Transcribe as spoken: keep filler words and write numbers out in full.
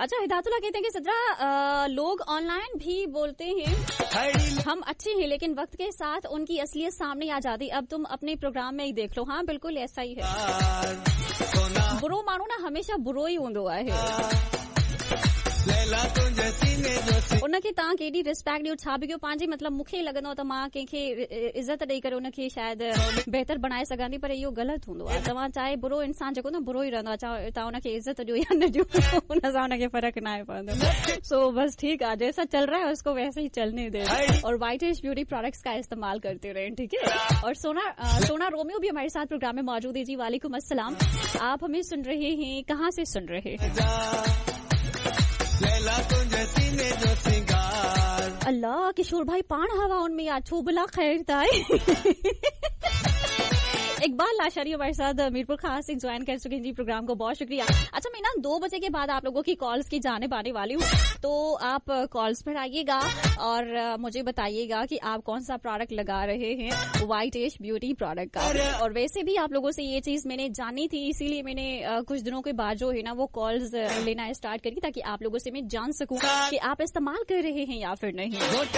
अच्छा, हिदायतुल्लाह कहते हैं कि सिद्रा लोग ऑनलाइन भी बोलते हैं हम अच्छे हैं, लेकिन वक्त के साथ उनकी असलियत सामने आ जाती। अब तुम अपने प्रोग्राम में ही देख लो। हाँ बिल्कुल ऐसा ही है। बुरो मानो ना हमेशा बुरो ही हूंदो आहे। उनखे तव्हां केॾी रिस्पेक्ट ॾियो, छा बि कयो, पंहिंजे मतलब मूंखे लॻंदो त मां कंहिंखे इज़त ॾेई करे उनखे शायदि बहितर बणाए सघां थी, पर इहो ग़लति हूंदो आहे। तव्हां चाहे बुरो इंसान जेको न बुरो ई रहंदो आहे, चाहे तव्हां उनखे इज़त ॾियो या न ॾियो, उन सां उनखे फ़र्क़ु न आहे पवंदो। सो बस ठीक है, जैसा चल रहा है उसको वैसे ही चलने दे और व्हाइट एज ब्यूटी प्रोडक्ट्स का इस्तेमाल करते रहें, ठीक है। और सोना सोना रोमियो भी हमारे साथ प्रोग्राम में मौजूद है। जी वालेकुम अस्सलाम, आप हमें सुन रहे हैं, कहाँ से सुन रहे हैं? अल्लाह, किशोर भाई पाण हवा उनमें या छुबला खैर था। इकबाल लाशारी हमारे साथ मीरपुर खास से ज्वाइन कर चुके हैं जी प्रोग्राम को, बहुत शुक्रिया। अच्छा, मैं ना दो बजे के बाद आप लोगों की कॉल्स की जाने पाने वाली हूँ, तो आप कॉल्स पर आइएगा और मुझे बताइएगा कि आप कौन सा प्रोडक्ट लगा रहे हैं व्हाइट एज ब्यूटी प्रोडक्ट का। और वैसे भी आप लोगों से ये चीज मैंने जानी थी, इसीलिए मैंने कुछ दिनों के बाद जो है ना वो कॉल्स लेना स्टार्ट करी, ताकि आप लोगों से मैं जान सकूं कि आप इस्तेमाल कर रहे हैं या फिर नहीं।